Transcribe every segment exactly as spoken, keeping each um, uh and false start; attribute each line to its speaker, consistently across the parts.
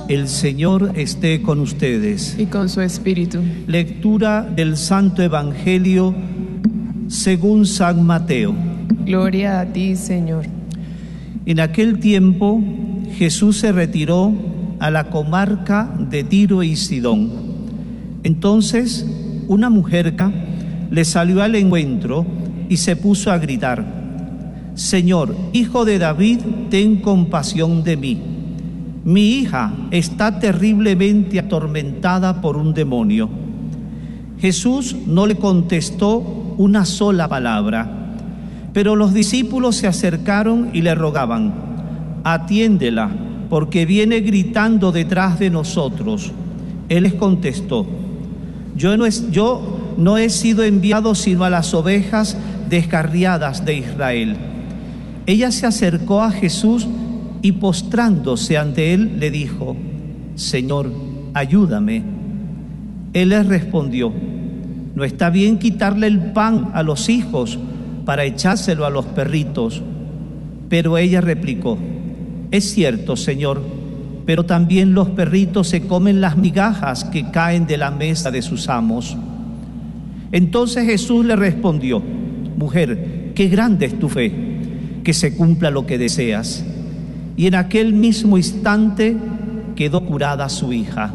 Speaker 1: El Señor esté con ustedes.
Speaker 2: Y con su espíritu.
Speaker 1: Lectura del Santo Evangelio según San Mateo.
Speaker 2: Gloria a ti, Señor.
Speaker 1: En aquel tiempo Jesús se retiró a la comarca de Tiro y Sidón. Entonces una mujer le salió al encuentro y se puso a gritar: Señor, Hijo de David, ten compasión de mí. Mi hija está terriblemente atormentada por un demonio. Jesús no le contestó una sola palabra, pero los discípulos se acercaron y le rogaban: atiéndela, porque viene gritando detrás de nosotros. Él les contestó: yo no, es, yo no he sido enviado sino a las ovejas descarriadas de Israel. Ella se acercó a Jesús y postrándose ante él le dijo: Señor, ayúdame. Él les respondió: no está bien quitarle el pan a los hijos para echárselo a los perritos. Pero ella replicó: es cierto, Señor, pero también los perritos se comen las migajas que caen de la mesa de sus amos. Entonces Jesús le respondió: mujer, qué grande es tu fe, que se cumpla lo que deseas. Y en aquel mismo instante quedó curada su hija.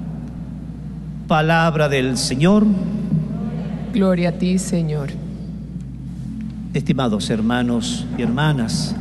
Speaker 1: Palabra del Señor.
Speaker 2: Gloria a ti, Señor.
Speaker 1: Estimados hermanos y hermanas,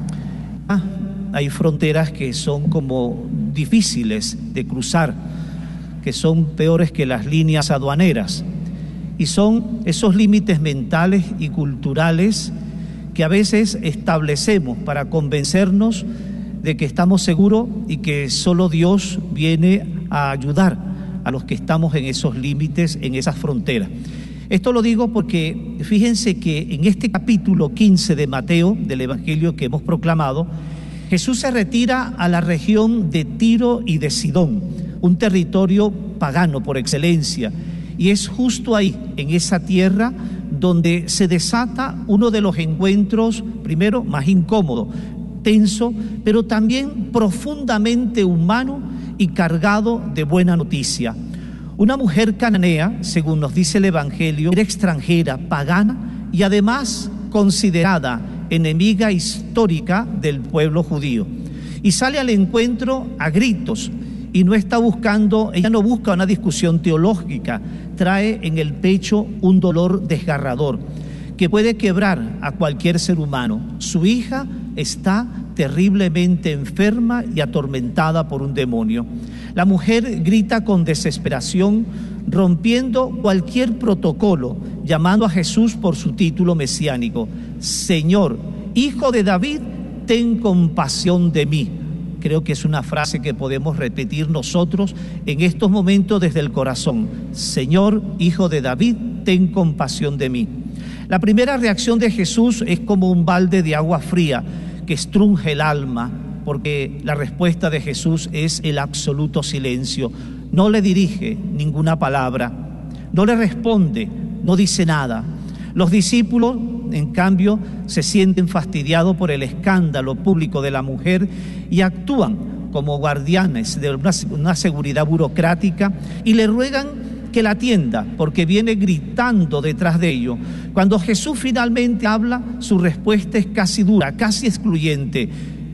Speaker 1: ah, hay fronteras que son como difíciles de cruzar, que son peores que las líneas aduaneras, y son esos límites mentales y culturales que a veces establecemos para convencernos de que estamos seguros y que solo Dios viene a ayudar a los que estamos en esos límites, en esas fronteras. Esto lo digo porque fíjense que en este capítulo quince de Mateo, del Evangelio que hemos proclamado, Jesús se retira a la región de Tiro y de Sidón, un territorio pagano por excelencia, y es justo ahí, en esa tierra, donde se desata uno de los encuentros, primero, más incómodo, tenso, pero también profundamente humano y cargado de buena noticia. Una mujer cananea, según nos dice el Evangelio, era extranjera, pagana y además considerada enemiga histórica del pueblo judío. Y sale al encuentro a gritos y no está buscando, ella no busca una discusión teológica, trae en el pecho un dolor desgarrador que puede quebrar a cualquier ser humano. Su hija está terriblemente enferma y atormentada por un demonio. La mujer grita con desesperación, rompiendo cualquier protocolo, llamando a Jesús por su título mesiánico: Señor, Hijo de David, ten compasión de mí. Creo que es una frase que podemos repetir nosotros en estos momentos desde el corazón: Señor, Hijo de David, ten compasión de mí. La primera reacción de Jesús es como un balde de agua fría que estrunge el alma, porque la respuesta de Jesús es el absoluto silencio. No le dirige ninguna palabra, no le responde, no dice nada. Los discípulos, en cambio, se sienten fastidiados por el escándalo público de la mujer y actúan como guardianes de una, una seguridad burocrática y le ruegan que la atienda porque viene gritando detrás de ellos. Cuando Jesús finalmente habla, su respuesta es casi dura, casi excluyente: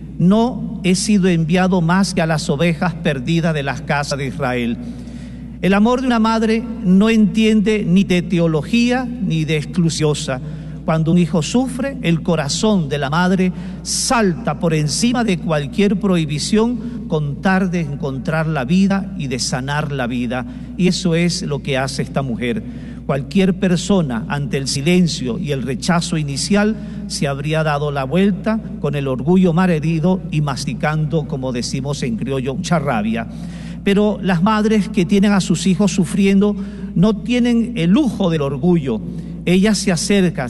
Speaker 1: no he sido enviado más que a las ovejas perdidas de las casas de Israel. El amor de una madre no entiende ni de teología ni de exclusiosa. Cuando un hijo sufre, el corazón de la madre salta por encima de cualquier prohibición con tal de encontrar la vida y de sanar la vida. Y eso es lo que hace esta mujer. Cualquier persona ante el silencio y el rechazo inicial se habría dado la vuelta con el orgullo malherido y masticando, como decimos en criollo, mucha rabia. Pero las madres que tienen a sus hijos sufriendo no tienen el lujo del orgullo. Ellas se acercan,